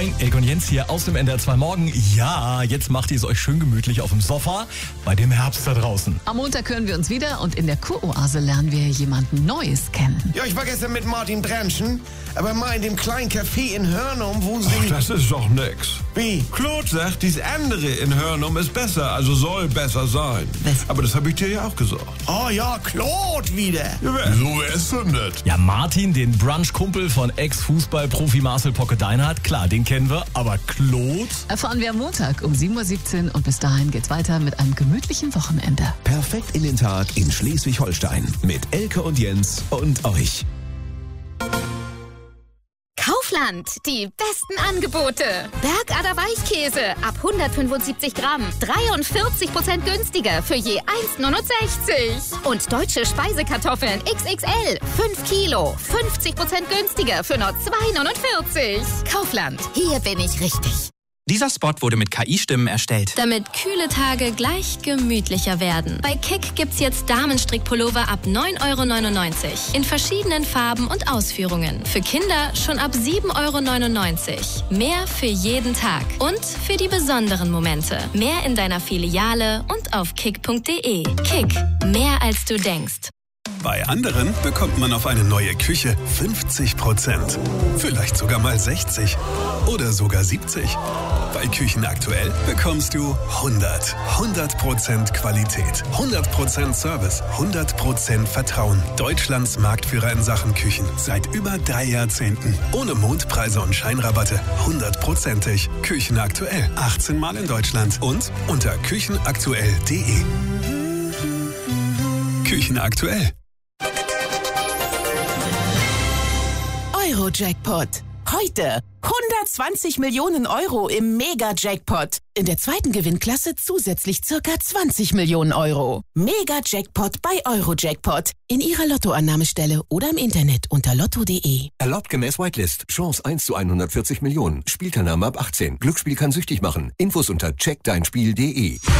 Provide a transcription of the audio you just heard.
Morning, Elke und Jens hier aus dem NDR 2 Morgen. Ja, jetzt macht ihr es euch schön gemütlich auf dem Sofa bei dem Herbst da draußen. Am Montag hören wir uns wieder und in der Kuroase lernen wir jemanden Neues kennen. Ja, ich war gestern mit Martin Brentschen, aber mal in dem kleinen Café in Hörnum, wo sie... Ach, das ist doch nix. Wie? Claude sagt, dies andere in Hörnum ist besser, also soll besser sein. Was? Aber das habe ich dir ja auch gesagt. Oh ja, Claude wieder. Ja, so ist es nicht. Ja, Martin, den Brunch-Kumpel von Ex-Fußball-Profi Marcel Pocke-Deinhardt, klar, den kennen wir, aber Claude? Erfahren wir am Montag um 7.17 Uhr und bis dahin geht's weiter mit einem gemütlichen Wochenende. Perfekt in den Tag in Schleswig-Holstein mit Elke und Jens und euch. Kaufland, die besten Angebote. Bergader Weichkäse ab 175 Gramm, 43% günstiger für je 1,69. Und deutsche Speisekartoffeln XXL, 5 Kilo, 50% günstiger für nur 2,49. Kaufland, hier bin ich richtig. Dieser Spot wurde mit KI-Stimmen erstellt. Damit kühle Tage gleich gemütlicher werden. Bei Kick gibt's jetzt Damenstrickpullover ab 9,99 € in verschiedenen Farben und Ausführungen. Für Kinder schon ab 7,99 €. Mehr für jeden Tag und für die besonderen Momente. Mehr in deiner Filiale und auf kick.de. Kick, mehr als du denkst. Bei anderen bekommt man auf eine neue Küche 50%. Vielleicht sogar mal 60 oder sogar 70. Bei Küchen aktuell bekommst du 100% Qualität, 100% Service, 100% Vertrauen. Deutschlands Marktführer in Sachen Küchen seit über 3 Jahrzehnten. Ohne Mondpreise und Scheinrabatte, 100%ig. Küchen aktuell, 18 Mal in Deutschland und unter küchenaktuell.de. Küchen aktuell. Euro-Jackpot. Heute 120 Millionen € im Mega-Jackpot. In der zweiten Gewinnklasse zusätzlich ca. 20 Millionen €. Mega-Jackpot bei Euro-Jackpot. In Ihrer Lottoannahmestelle oder im Internet unter lotto.de. Erlaubt gemäß Whitelist. Chance 1 zu 140 Millionen. Spielteilnahme ab 18. Glücksspiel kann süchtig machen. Infos unter checkdeinspiel.de.